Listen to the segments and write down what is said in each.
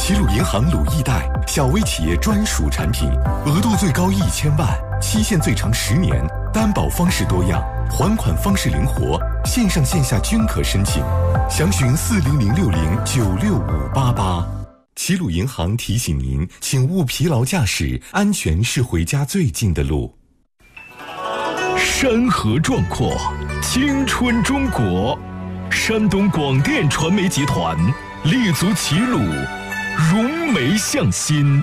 齐鲁银行鲁易贷小微企业专属产品，额度最高1000万，期限最长10年，担保方式多样，还款方式灵活，线上线下均可申请。详询40060965588。齐鲁银行提醒您，请勿疲劳驾驶，安全是回家最近的路。 山河壮阔，青春中国。山东广电传媒集团立足齐鲁，融媒向新，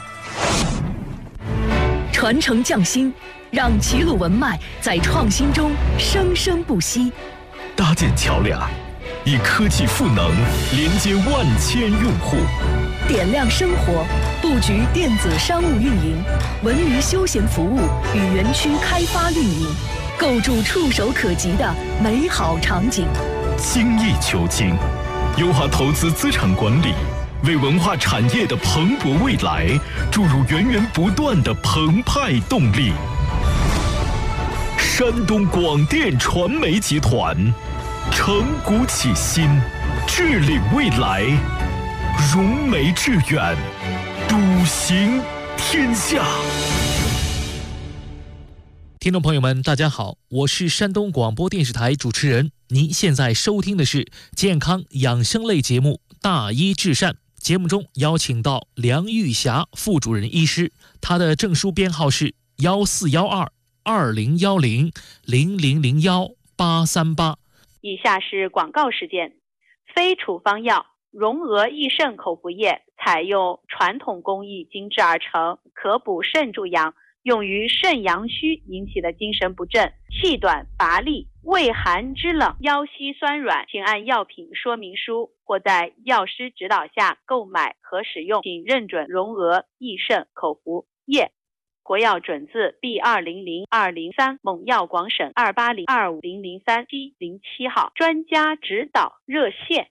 传承匠心，让齐鲁文脉在创新中生生不息。 搭建桥梁，以科技赋能连接万千用户。 点亮生活，布局电子商务运营、文娱休闲服务与园区开发运营，构筑触手可及的美好场景。 精益求精，优化投资资产管理，为文化产业的蓬勃未来注入源源不断的澎湃动力。山东广电传媒集团，承古启新，致领未来，融媒致远，笃行天下。 听众朋友们，大家好，我是山东广播电视台主持人。您现在收听的是健康养生类节目《大医治善》。节目中邀请到梁玉霞副主任医师，她的证书编号是14122010001838。 以下是广告时间。非处方药荣俄益肾口服液采用传统工艺精制而成，可补肾助阳，用于肾阳虚引起的精神不振、气短乏力、畏寒肢冷、腰膝酸软，请按药品说明书或在药师指导下购买和使用，请认准荣俄益肾口服液。国药准字 B200203，蒙药广审28025003707号，专家指导热线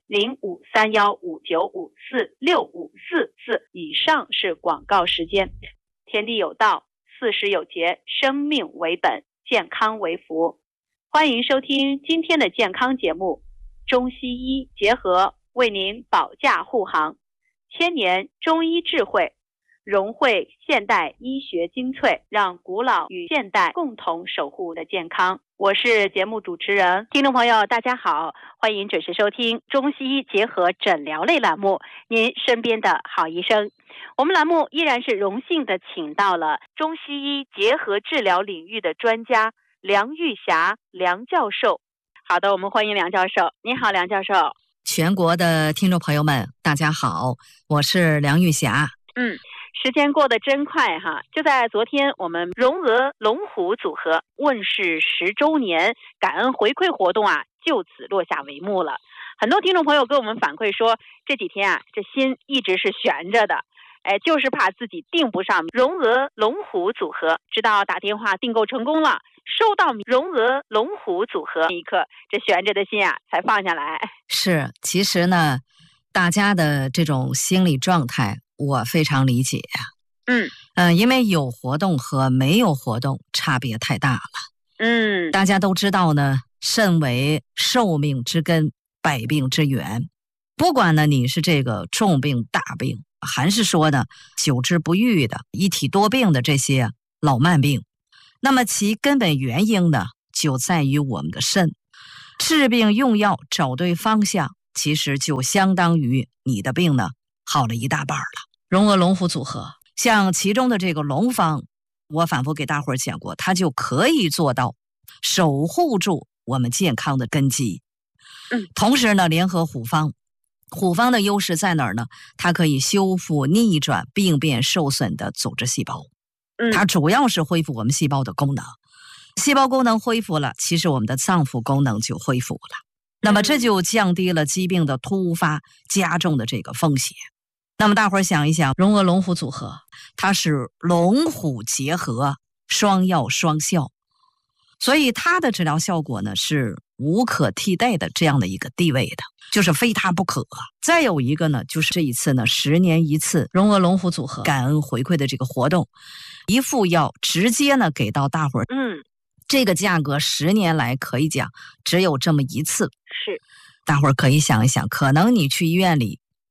053159546544。以上是广告时间。天地有道，40有节，生命为本，健康为福。欢迎收听今天的健康节目，中西医结合为您保驾护航，千年中医智慧融汇现代医学精粹，让古老与现代共同守护的健康。我是节目主持人，听众朋友大家好，欢迎准时收听中西医结合诊疗类栏目，您身边的好医生。我们栏目依然是荣幸的请到了中西医结合治疗领域的专家梁玉霞梁教授。好的，我们欢迎梁教授。你好，梁教授。 全国的听众朋友们大家好，我是梁玉霞。 时间过得真快哈！就在昨天，我们荣俄龙虎组合问世10周年感恩回馈活动就此落下帷幕了。很多听众朋友跟我们反馈说，这几天这心一直是悬着的，就是怕自己订不上荣俄龙虎组合，直到打电话订购成功了，收到荣俄龙虎组合那一刻，这悬着的心才放下来。 是，其实呢，大家的这种心理状态我非常理解因为有活动和没有活动差别太大了。大家都知道呢，肾为寿命之根，百病之源。不管呢你是这个重病大病，还是说呢久治不愈的一体多病的这些老慢病，那么其根本原因呢就在于我们的肾。治病用药找对方向，其实就相当于你的病呢好了一大半了。荣俄龙虎组合，像其中的这个龙方，我反复给大伙儿讲过，它就可以做到守护住我们健康的根基。同时呢，联合虎方，虎方的优势在哪儿呢？它可以修复逆转病变受损的组织细胞，它主要是恢复我们细胞的功能。细胞功能恢复了，其实我们的脏腑功能就恢复了，那么这就降低了疾病的突发加重的这个风险。那么大伙儿想一想，荣俄龙虎组合，它是龙虎结合，双药双效，所以它的治疗效果呢是无可替代的这样的一个地位的，就是非它不可。再有一个呢，就是这一次呢10年一次荣俄龙虎组合感恩回馈的这个活动，一副药直接呢给到大伙儿，这个价格10年来可以讲只有这么一次。 是， 大伙儿可以想一想，可能你去医院里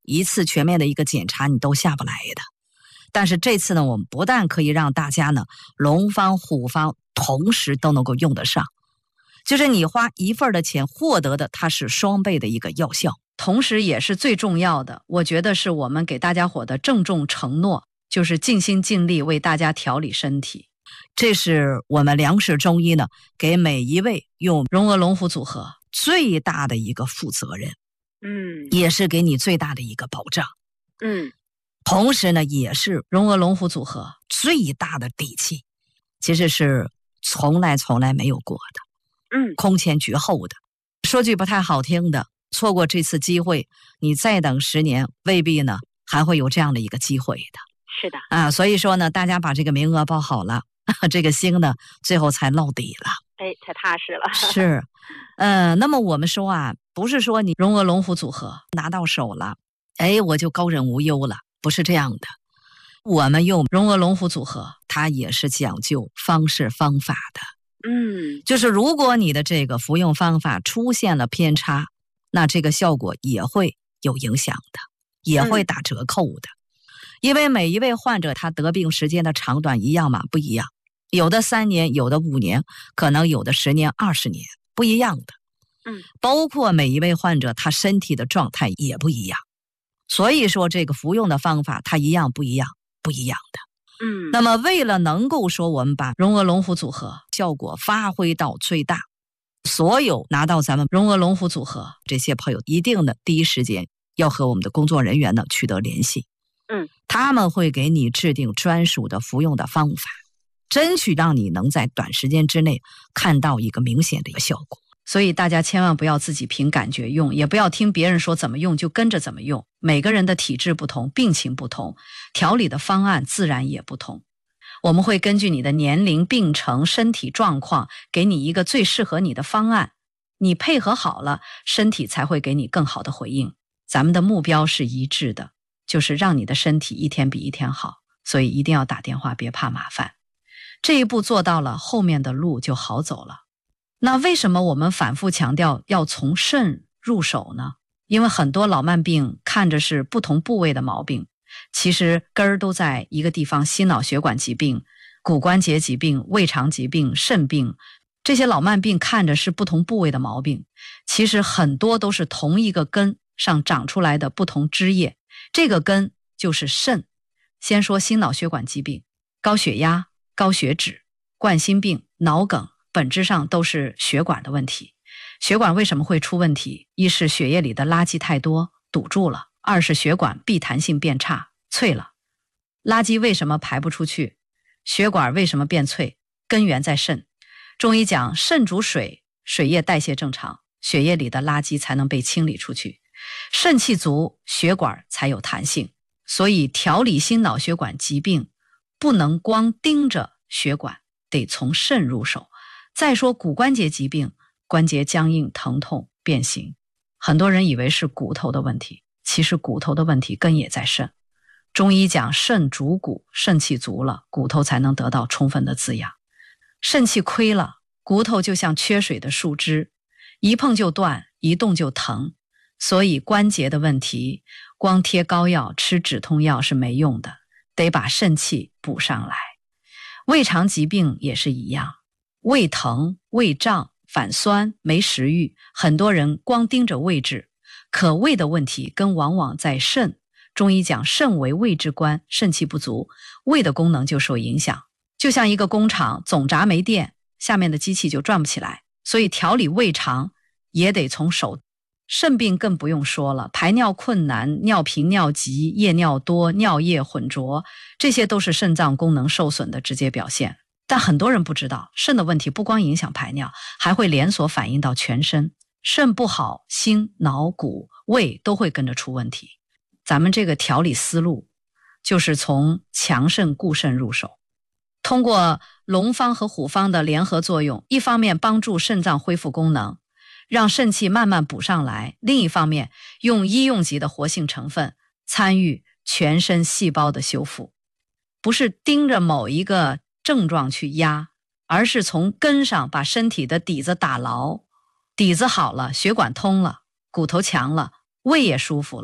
一次全面的一个检查你都下不来的。但是这次呢，我们不但可以让大家呢龙方虎方同时都能够用得上，就是你花一份的钱获得的它是双倍的一个药效，同时也是最重要的，我觉得是我们给大家伙的郑重承诺，就是尽心尽力为大家调理身体。这是我们粮食中医呢给每一位用荣鹅龙虎组合最大的一个负责任，也是给你最大的一个保障，同时呢也是荣鹅龙虎组合最大的底气，其实是从来没有过的，空前绝后的。说句不太好听的，错过这次机会，你再等10年未必呢还会有这样的一个机会的。 是的所以说呢，大家把这个名额报好了，这个心呢最后才落底了， 才踏实了。 是那么我们说不是说你荣鹅龙虎组合拿到手了我就高枕无忧了，不是这样的。我们用荣鹅龙虎组合它也是讲究方式方法的，就是如果你的这个服用方法出现了偏差，那这个效果也会有影响的，也会打折扣的。因为每一位患者他得病时间的长短一样吗？不一样，有的3年，有的5年，可能有的10年、20年，不一样的。包括每一位患者他身体的状态也不一样，所以说这个服用的方法它一样不一样，不一样的。那么为了能够说我们把荣鹅龙虎组合效果发挥到最大，所有拿到咱们荣鹅龙虎组合这些朋友一定的第一时间要和我们的工作人员呢取得联系，他们会给你制定专属的服用的方法，争取让你能在短时间之内看到一个明显的一个效果。所以大家千万不要自己凭感觉用，也不要听别人说怎么用就跟着怎么用，每个人的体质不同，病情不同，调理的方案自然也不同。我们会根据你的年龄、病程、身体状况，给你一个最适合你的方案，你配合好了，身体才会给你更好的回应。咱们的目标是一致的，就是让你的身体一天比一天好，所以一定要打电话，别怕麻烦。这一步做到了，后面的路就好走了。那为什么我们反复强调要从肾入手呢？因为很多老慢病看着是不同部位的毛病，其实根儿都在一个地方，心脑血管疾病、骨关节疾病、胃肠疾病、肾病，这些老慢病看着是不同部位的毛病，其实很多都是同一个根上长出来的不同枝叶，这个根就是肾。先说心脑血管疾病，高血压、高血脂、冠心病、脑梗，本质上都是血管的问题。血管为什么会出问题？一是血液里的垃圾太多堵住了，二是血管闭弹性变差脆了。垃圾为什么排不出去？血管为什么变脆？根源在肾。中医讲肾主水，水液代谢正常，血液里的垃圾才能被清理出去，肾气足，血管才有弹性。所以调理心脑血管疾病不能光盯着血管，得从肾入手。再说骨关节疾病，关节僵硬、疼痛、变形，很多人以为是骨头的问题，其实骨头的问题根也在肾。中医讲肾主骨，肾气足了，骨头才能得到充分的滋养。肾气亏了，骨头就像缺水的树枝，一碰就断，一动就疼。所以关节的问题，光贴膏药、吃止痛药是没用的，得把肾气补上来。胃肠疾病也是一样，胃疼、胃胀、反酸、没食欲，很多人光盯着胃治，可胃的问题根往往在肾。中医讲肾为胃之官，肾气不足，胃的功能就受影响。就像一个工厂总闸没电，下面的机器就转不起来，所以调理胃肠也得从手。肾病更不用说了，排尿困难、尿频尿急、夜尿多、尿液浑浊，这些都是肾脏功能受损的直接表现。但很多人不知道，肾的问题不光影响排尿，还会连锁反映到全身。肾不好，心、脑、骨、胃都会跟着出问题。咱们这个调理思路就是从强肾固肾入手，通过龙方和虎方的联合作用，一方面帮助肾脏恢复功能，让肾气慢慢补上来，另一方面用医用级的活性成分参与全身细胞的修复。不是盯着某一个症状去压，而是从根上把身体的底子打牢，底子好了，血管通了，骨头强了，胃也舒服了，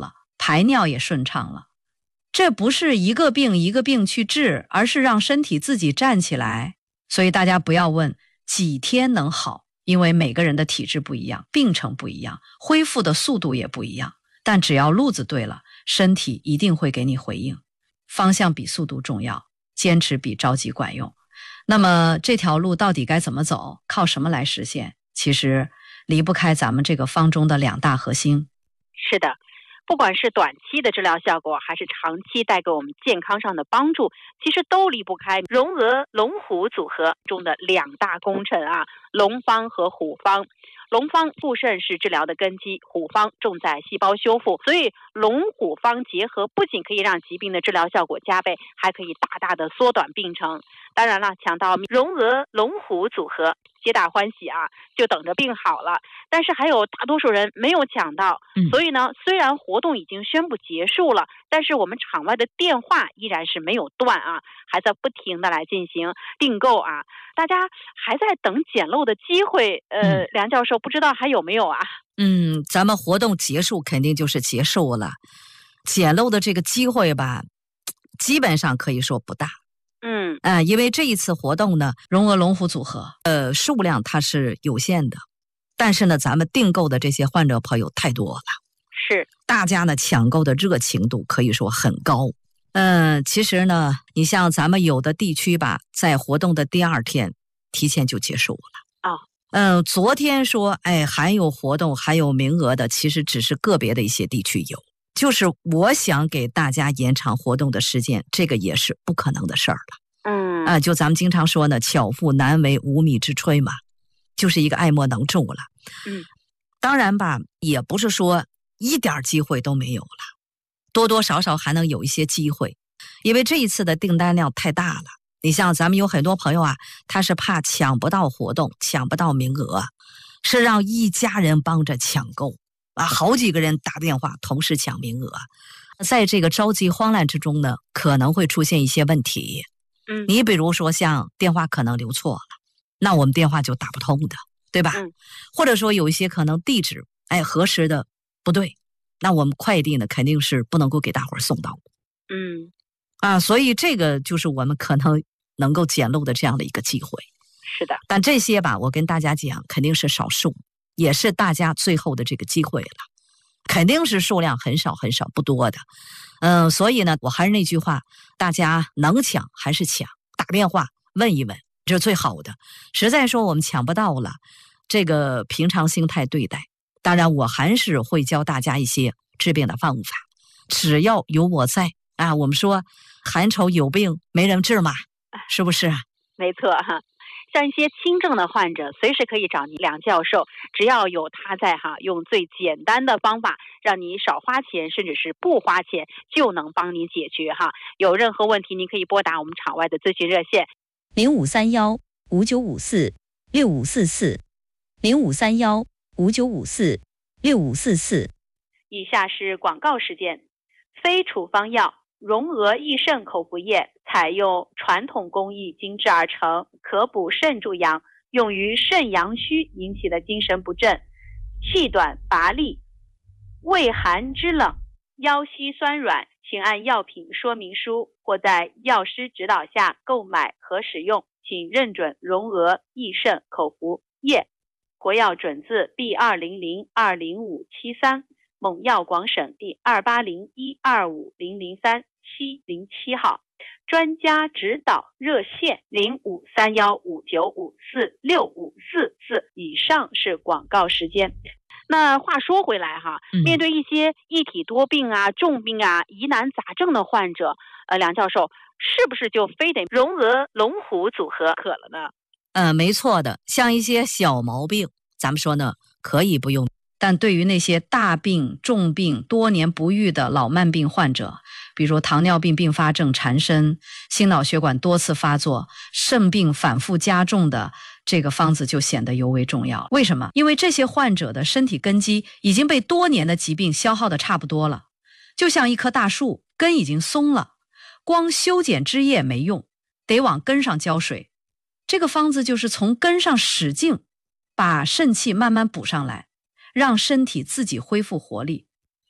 排尿也顺畅了。这不是一个病一个病去治，而是让身体自己站起来。所以大家不要问几天能好，因为每个人的体质不一样，病程不一样，恢复的速度也不一样。但只要路子对了，身体一定会给你回应。方向比速度重要，坚持比着急管用。那么这条路到底该怎么走，靠什么来实现？其实离不开咱们这个方中的2大核心。 是的，不管是短期的治疗效果，还是长期带给我们健康上的帮助，其实都离不开荣俄龙虎组合中的2大功臣啊，龙方和虎方。龙方复肾是治疗的根基，虎方重在细胞修复，所以龙虎方结合不仅可以让疾病的治疗效果加倍，还可以大大的缩短病程。当然了，抢到荣俄龙虎组合皆大欢喜啊，就等着病好了。但是还有大多数人没有抢到，所以呢，虽然活动已经宣布结束了，但是我们场外的电话依然是没有断啊，还在不停的来进行订购啊，大家还在等捡漏的机会。梁教授不知道还有没有啊？ 咱们活动结束肯定就是结束了，捡漏的这个机会吧，基本上可以说不大。因为这一次活动呢，荣俄龙虎组合数量它是有限的，但是呢咱们订购的这些患者朋友太多了， 是大家呢抢购的热情度可以说很高。其实呢你像咱们有的地区吧，在活动的第2天提前就结束了。昨天说还有活动还有名额的，其实只是个别的一些地区有，就是我想给大家延长活动的时间，这个也是不可能的事儿了。就咱们经常说呢，巧妇难为无米之炊嘛，就是一个爱莫能助了。当然吧，也不是说一点机会都没有了，多多少少还能有一些机会，因为这一次的订单量太大了。你像咱们有很多朋友啊，他是怕抢不到活动，抢不到名额，是让一家人帮着抢购啊，好几个人打电话同时抢名额。在这个着急慌乱之中呢，可能会出现一些问题。你比如说像电话可能留错了，那我们电话就打不通的，对吧？或者说有一些可能地址核实的不对，那我们快递呢肯定是不能够给大伙儿送到的。所以这个就是我们可能能够捡漏的这样的一个机会。 是的， 但这些吧，我跟大家讲，肯定是少数，也是大家最后的这个机会了，肯定是数量很少很少不多的。所以呢，我还是那句话，大家能抢还是抢，打电话问一问，这是最好的。实在说我们抢不到了，这个平常心态对待。当然，我还是会教大家一些治病的方法，只要有我在啊，我们说寒愁有病没人治嘛，是不是？ 没错哈。像一些轻症的患者，随时可以找你梁教授，只要有他在用最简单的方法，让你少花钱，甚至是不花钱，就能帮你解决有任何问题，您可以拨打我们场外的咨询热线 0531-5954-6544，0531-5954-6544。 以下是广告时间。非处方药荣俄益肾口服液采用传统工艺精制而成，可补肾助阳，用于肾阳虚引起的精神不振、气短乏力、畏寒肢冷、腰膝酸软，请按药品说明书或在药师指导下购买和使用，请认准荣俄益肾口服液。国药准字 B200-20573， 蒙药广省第280125003-707号，专家指导热线053159546544。以上是广告时间。那话说回来面对一些一体多病啊、重病啊、疑难杂症的患者，梁教授是不是就非得荣俄龙虎组合可了呢？ 没错的，像一些小毛病，咱们说呢可以不用，但对于那些大病、重病、多年不愈的老慢病患者，比如糖尿病并发症缠身、心脑血管多次发作、肾病反复加重的，这个方子就显得尤为重要。为什么？因为这些患者的身体根基已经被多年的疾病消耗的差不多了，就像一棵大树，根已经松了，光修剪枝叶没用，得往根上浇水。这个方子就是从根上使劲把肾气慢慢补上来，让身体自己恢复活力。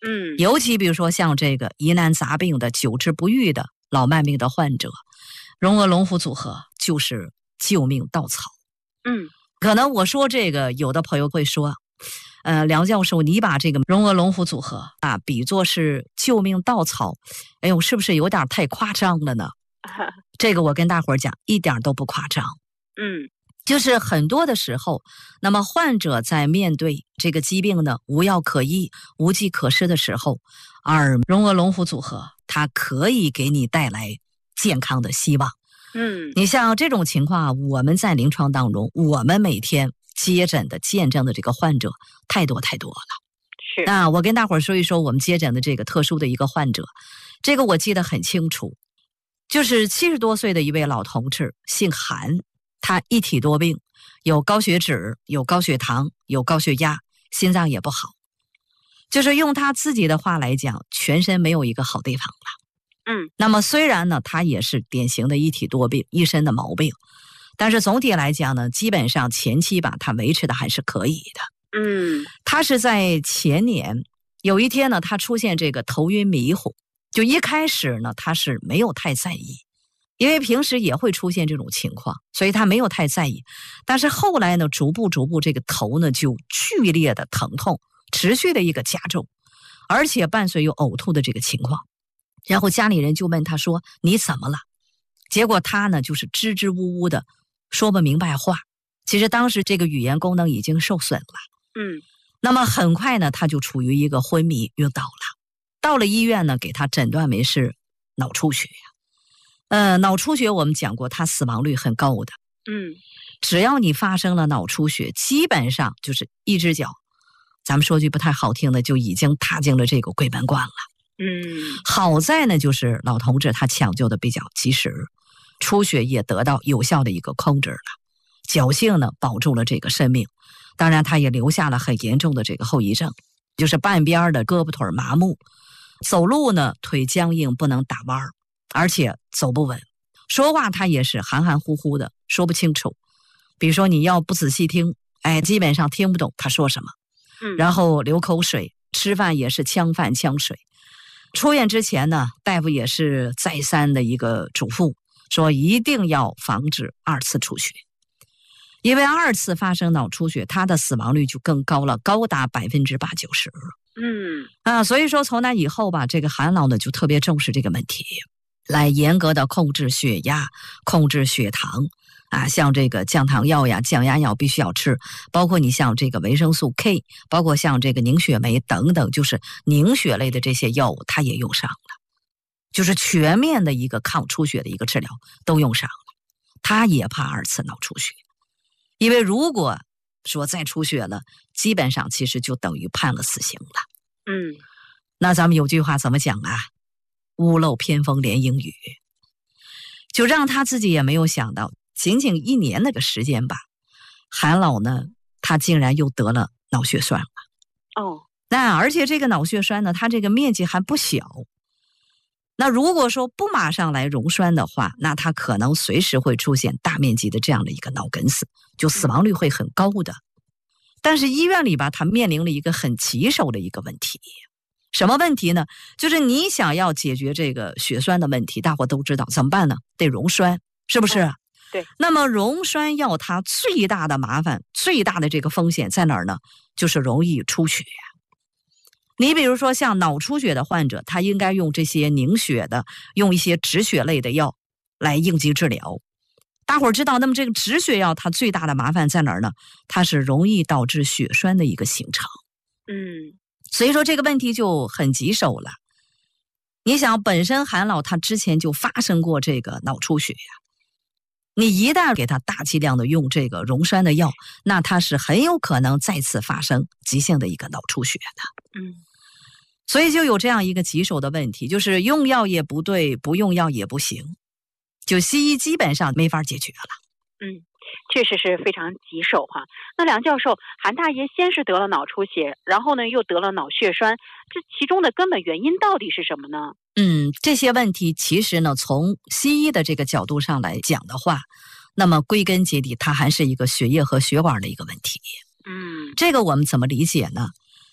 尤其比如说像这个疑难杂病的、久治不愈的老慢病的患者，荣鹅龙虎组合就是救命稻草。可能我说这个，有的朋友会说，梁教授，你把这个荣鹅龙虎组合啊比作是救命稻草，哎呦，是不是有点太夸张了呢？这个我跟大伙儿讲，一点都不夸张。就是很多的时候，那么患者在面对这个疾病呢，无药可医、无计可施的时候，而荣鹅龙虎组合它可以给你带来健康的希望。你像这种情况，我们在临床当中，我们每天接诊的、见证的这个患者太多太多了。 是。 那我跟大伙儿说一说我们接诊的这个特殊的一个患者，这个我记得很清楚，就是70多岁的一位老同志，姓韩，他一体多病，有高血脂，有高血糖，有高血压，心脏也不好，就是用他自己的话来讲，全身没有一个好地方了。那么虽然呢，他也是典型的一体多病，一身的毛病，但是总体来讲呢，基本上前期吧，他维持的还是可以的。他是在前年有一天呢，他出现这个头晕迷糊，就一开始呢，他是没有太在意，因为平时也会出现这种情况，所以他没有太在意。但是后来呢，逐步这个头呢就剧烈的疼痛，持续的一个加重，而且伴随有呕吐的这个情况。然后家里人就问他说：“你怎么了？”结果他呢就是支支吾吾的说不明白话。其实当时这个语言功能已经受损了。那么很快呢，他就处于一个昏迷晕倒了。到了医院呢，给他诊断为是脑出血。脑出血我们讲过，它死亡率很高的。只要你发生了脑出血，基本上就是一只脚，咱们说句不太好听的，就已经踏进了这个鬼门关了。好在呢，就是老同志他抢救的比较及时，出血也得到有效的一个控制了，侥幸呢保住了这个生命。当然他也留下了很严重的这个后遗症，就是半边的胳膊腿麻木，走路呢腿僵硬不能打弯，而且走不稳，说话他也是含含糊糊的，说不清楚。比如说你要不仔细听，基本上听不懂他说什么。然后流口水，吃饭也是呛饭呛水。出院之前呢，大夫也是再三的一个嘱咐，说一定要防止2次出血，因为2次发生脑出血，它的死亡率就更高了，高达80%-90%。所以说从那以后吧，这个韩老呢就特别重视这个问题，来严格的控制血压，控制血糖。像这个降糖药呀、降压药必须要吃，包括你像这个维生素 K， 包括像这个凝血酶等等，就是凝血类的这些药物，它也用上了，就是全面的一个抗出血的一个治疗都用上了。他也怕2次脑出血，因为如果说再出血了，基本上其实就等于判了死刑了。那咱们有句话怎么讲啊？屋漏偏逢连阴雨，就让他自己也没有想到。仅仅1年那个时间吧，韩老呢，他竟然又得了脑血栓了。那而且这个脑血栓呢，它这个面积还不小。那如果说不马上来溶栓的话，那它可能随时会出现大面积的这样的一个脑梗死，就死亡率会很高的。但是医院里吧，他面临了一个很棘手的一个问题。什么问题呢？就是你想要解决这个血栓的问题，大伙都知道怎么办呢？得溶栓，是不是？ 对。 那么溶栓药它最大的麻烦，最大的这个风险在哪儿呢？就是容易出血。你比如说像脑出血的患者，他应该用这些凝血的，用一些止血类的药来应急治疗。大伙儿知道，那么这个止血药它最大的麻烦在哪儿呢？它是容易导致血栓的一个形成。所以说这个问题就很棘手了。你想，本身韩老他之前就发生过这个脑出血呀，你一旦给他大剂量的用这个溶栓的药，那他是很有可能再次发生急性的一个脑出血的。所以就有这样一个棘手的问题，就是用药也不对，不用药也不行，就西医基本上没法解决了。 确实是非常棘手哈。那梁教授，韩大爷先是得了脑出血，然后呢又得了脑血栓，这其中的根本原因到底是什么呢？ 这些问题其实呢，从西医的这个角度上来讲的话，那么归根结底，它还是一个血液和血管的一个问题。这个我们怎么理解呢？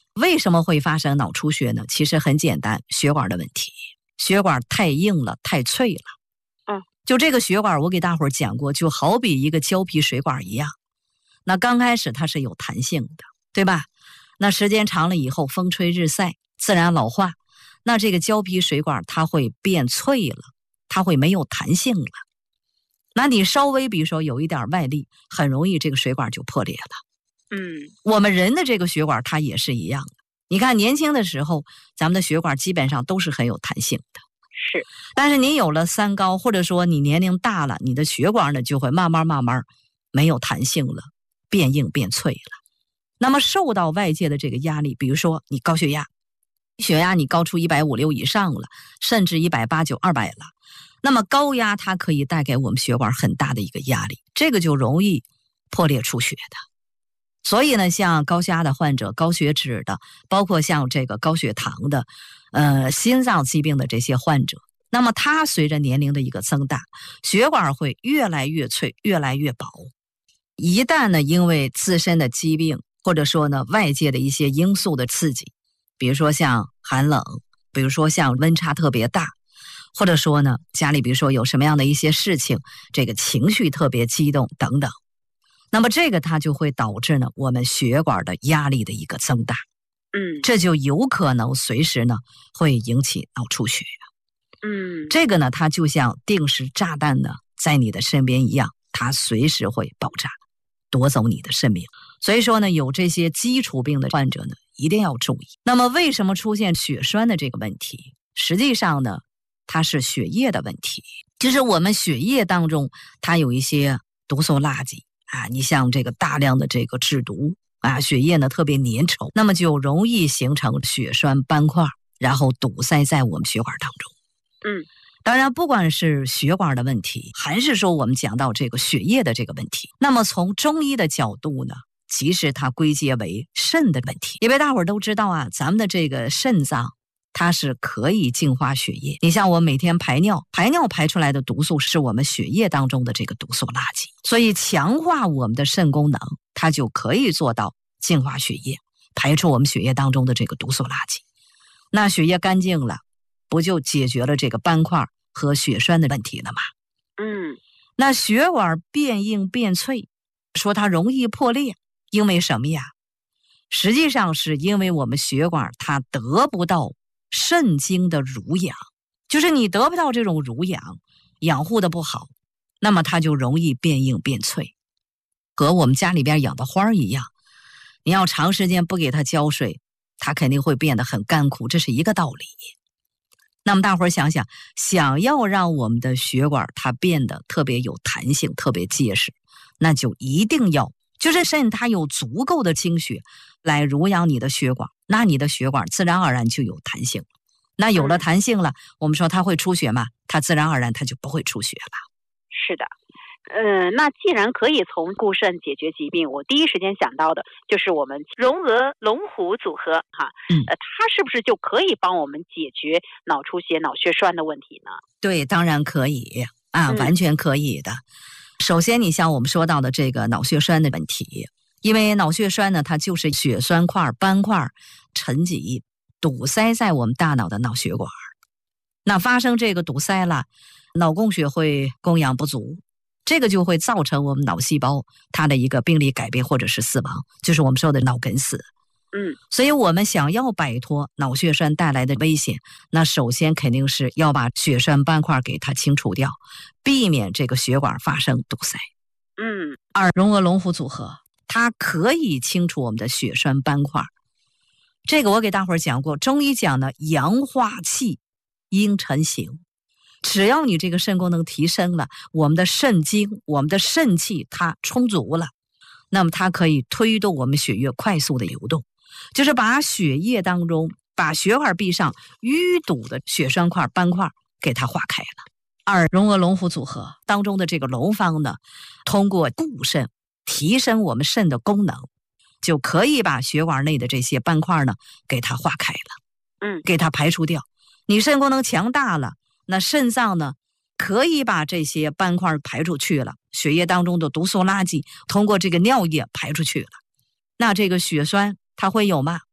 为什么会发生脑出血呢？其实很简单，血管的问题，血管太硬了，太脆了。就这个血管我给大伙儿讲过，就好比一个胶皮水管一样，那刚开始它是有弹性的，对吧？那时间长了以后，风吹日晒，自然老化，那这个胶皮水管它会变脆了，它会没有弹性了。那你稍微比如说有一点外力，很容易这个水管就破裂了。我们人的这个血管它也是一样的。你看年轻的时候，咱们的血管基本上都是很有弹性的。 是， 但是你有了三高，或者说你年龄大了，你的血管呢就会慢慢没有弹性了，变硬变脆了。那么受到外界的这个压力，比如说你高血压，血压你高出150/6以上了，甚至180/90、200了，那么高压它可以带给我们血管很大的一个压力，这个就容易破裂出血的。所以呢，像高血压的患者、高血脂的，包括像这个高血糖的心脏疾病的这些患者，那么它随着年龄的一个增大，血管会越来越脆，越来越薄。一旦呢因为自身的疾病，或者说呢外界的一些因素的刺激，比如说像寒冷，比如说像温差特别大，或者说呢家里比如说有什么样的一些事情，这个情绪特别激动等等，那么这个它就会导致呢我们血管的压力的一个增大。这就有可能随时呢会引起脑出血。这个呢它就像定时炸弹呢在你的身边一样，它随时会爆炸，夺走你的生命。所以说呢，有这些基础病的患者呢一定要注意。那么为什么出现血栓的这个问题？实际上呢它是血液的问题，就是我们血液当中它有一些毒素垃圾你像这个大量的这个制毒血液呢特别粘稠，那么就容易形成血栓斑块，然后堵塞在我们血管当中。当然不管是血管的问题，还是说我们讲到这个血液的这个问题，那么从中医的角度呢，其实它归结为肾的问题。因为大伙儿都知道咱们的这个肾脏它是可以净化血液。你像我每天排尿排出来的毒素是我们血液当中的这个毒素垃圾，所以强化我们的肾功能，它就可以做到净化血液，排出我们血液当中的这个毒素垃圾。那血液干净了，不就解决了这个斑块和血栓的问题了吗？那血管变硬变脆，说它容易破裂，因为什么呀？实际上是因为我们血管它得不到肾精的濡养，就是你得不到这种濡养，养护的不好，那么它就容易变硬变脆，和我们家里边养的花一样，你要长时间不给它浇水，它肯定会变得很干枯，这是一个道理。那么大伙儿想想，想要让我们的血管它变得特别有弹性，特别结实，那就一定要就是肾它有足够的精血来濡养你的血管，那你的血管自然而然就有弹性。那有了弹性了，我们说它会出血吗？它自然而然它就不会出血了。 是的。那既然可以从固肾解决疾病，我第一时间想到的就是我们荣鹅龙虎组合它是不是就可以帮我们解决脑出血、脑血栓的问题呢？ 对，当然可以完全可以的。首先你像我们说到的这个脑血栓的问题，因为脑血栓呢它就是血栓块、斑块沉积堵塞在我们大脑的脑血管，那发生这个堵塞了，脑供血会供氧不足，这个就会造成我们脑细胞它的一个病理改变或者是死亡，就是我们说的脑梗死。所以我们想要摆脱脑血栓带来的危险，那首先肯定是要把血栓斑块给它清除掉，避免这个血管发生堵塞。二，荣鹅龙虎组合它可以清除我们的血栓斑块。这个我给大伙儿讲过，中医讲呢，阳化气，阴沉形。只要你这个肾功能提升了，我们的肾精、我们的肾气它充足了，那么它可以推动我们血液快速的流动，就是把血液当中把血管壁上淤堵的血栓块、斑块给它化开了。二，荣鹅龙虎组合当中的这个龙方呢，通过固肾提升我们肾的功能，就可以把血管内的这些斑块呢给它化开了，给它排除掉。你肾功能强大了，那肾脏呢可以把这些斑块排出去了，血液当中的毒素垃圾通过这个尿液排出去了，那这个血栓它会有吗？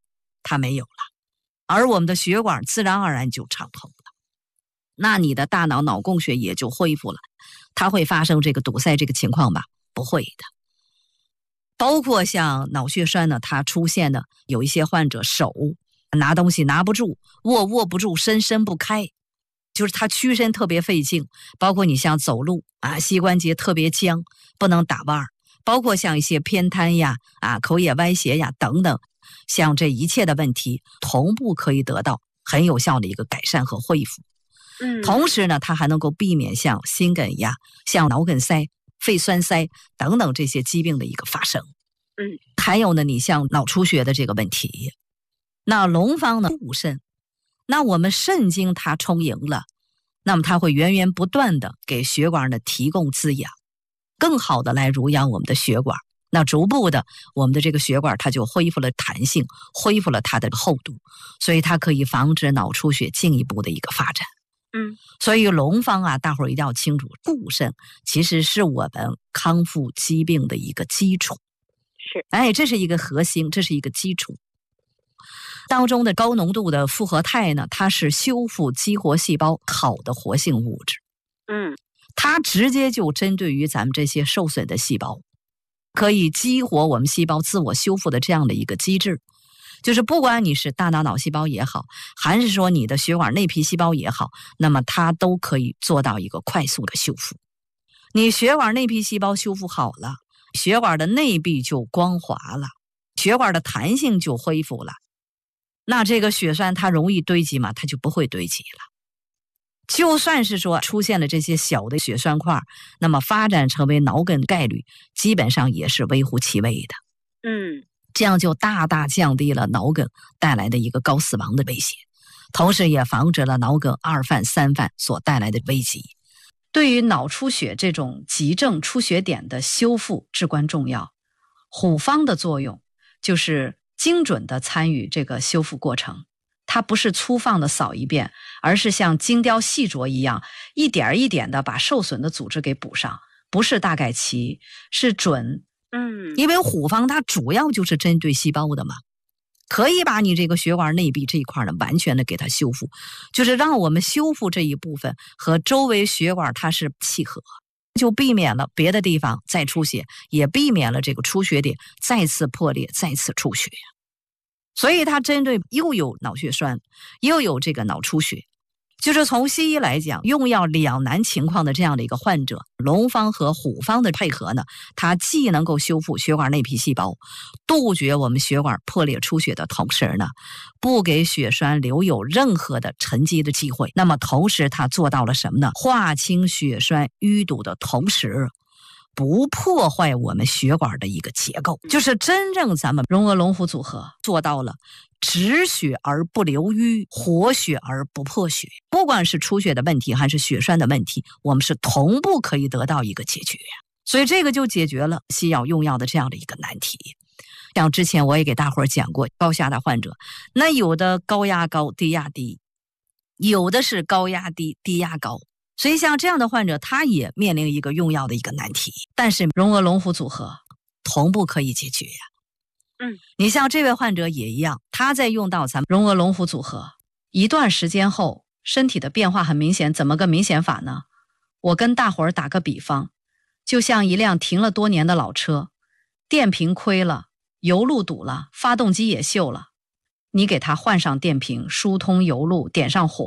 它没有了，而我们的血管自然而然就畅通了，那你的大脑脑供血也就恢复了。它会发生这个堵塞这个情况吧？不会的。包括像脑血栓呢，它出现的有一些患者手拿东西拿不住，握不住，伸不开，就是他屈伸特别费劲，包括你像走路膝关节特别僵，不能打弯，包括像一些偏瘫呀口也歪斜呀等等，像这一切的问题同步可以得到很有效的一个改善和恢复。同时呢，它还能够避免像心梗呀、像脑梗塞、肺栓塞等等这些疾病的一个发生。还有呢，你像脑出血的这个问题，那龙方呢补肾，那我们肾经它充盈了，那么它会源源不断的给血管呢提供滋养，更好的来濡养我们的血管。那逐步的，我们的这个血管它就恢复了弹性，恢复了它的厚度，所以它可以防止脑出血进一步的一个发展。所以龙方大伙儿一定要清楚，补肾其实是我们康复疾病的一个基础。这是一个核心，这是一个基础。当中的高浓度的复合肽呢，它是修复激活细胞好的活性物质。它直接就针对于咱们这些受损的细胞，可以激活我们细胞自我修复的这样的一个机制。就是不管你是大脑细胞也好，还是说你的血管内皮细胞也好，那么它都可以做到一个快速的修复。你血管内皮细胞修复好了，血管的内壁就光滑了，血管的弹性就恢复了，那这个血栓它容易堆积吗？它就不会堆积了。就算是说出现了这些小的血栓块，那么发展成为脑梗概率基本上也是微乎其微的。这样就大大降低了脑梗带来的一个高死亡的危险，同时也防止了脑梗2犯3犯所带来的危机。 对于脑出血这种急症出血点的修复至关重要，虎方的作用就是精准的参与这个修复过程，它不是粗放的扫一遍，而是像精雕细琢一样，一点一点的把受损的组织给补上，不是大概齐，是准。 因为虎方它主要就是针对细胞的嘛，可以把你这个血管内壁这一块呢完全的给它修复，就是让我们修复这一部分和周围血管它是契合，就避免了别的地方再出血，也避免了这个出血点再次破裂再次出血。所以它针对又有脑血栓又有这个脑出血，就是从西医来讲用药两难情况的这样的一个患者，龙方和虎方的配合呢，它既能够修复血管内皮细胞，杜绝我们血管破裂出血的同时呢，不给血栓留有任何的沉积的机会。那么同时它做到了什么呢？划清血栓淤堵的同时，不破坏我们血管的一个结构，就是真正咱们荣额龙虎组合做到了止血而不流淤，活血而不破血。不管是出血的问题还是血栓的问题，我们是同步可以得到一个解决。所以这个就解决了西药用药的这样的一个难题。像之前我也给大伙儿讲过，高血压的患者，那有的高压高低压低，有的是高压低低压高，所以像这样的患者他也面临一个用药的一个难题，但是荣额龙虎组合同步可以解决呀。你像这位患者也一样，他在用到咱们荣额龙虎组合一段时间后，身体的变化很明显。怎么个明显法呢？我跟大伙儿打个比方，就像一辆停了多年的老车，电瓶亏了，油路堵了，发动机也锈了，你给它换上电瓶，疏通油路，点上火，